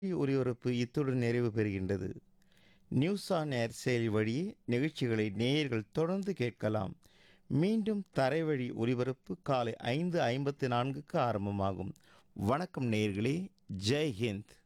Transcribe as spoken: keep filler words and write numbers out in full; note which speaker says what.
Speaker 1: ஒலிபரப்பு இத்துடன் நிறைவு பெறுகின்றது. நியூஸ் ஆன் ஏர் செயலி வழியே நிகழ்ச்சிகளை நேயர்கள் தொடர்ந்து கேட்கலாம். மீண்டும் தரைவழி ஒலிபரப்பு காலை ஐந்து ஐம்பத்து நான்குக்கு ஆரம்பமாகும். வணக்கம் நேயர்களே, ஜெய் ஹிந்த்.